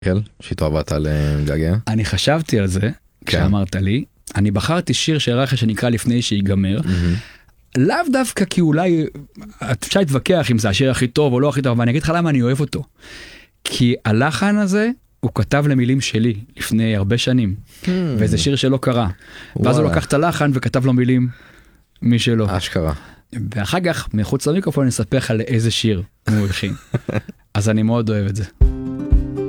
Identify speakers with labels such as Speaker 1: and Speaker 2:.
Speaker 1: שאיתו עבדת על געגע?
Speaker 2: אני חשבתי על זה, כשאמרת לי, אני בחרתי שיר של רחל שנקרא לפני שיגמר, לאו דווקא כי אולי, אפשר להתווכח אם זה השיר הכי טוב או לא הכי טוב, אבל אני אגיד לך למה אני אוהב אותו. כי הלחן הזה, הוא כתב למילים שלי לפני הרבה שנים, וזה שיר שלא קרה. ואז הוא לקח את הלחן וכתב לו מילים משלו.
Speaker 1: אשכרה.
Speaker 2: ואחר כך, מחוץ למיקרופון, אני אספר לך לאיזה שיר הוא הלחין. אז אני מאוד אוהב את זה.